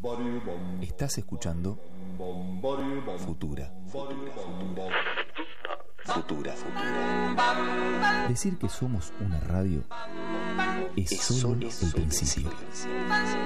Estás escuchando Futura. Futura. Decir que somos una radio es solo el principio.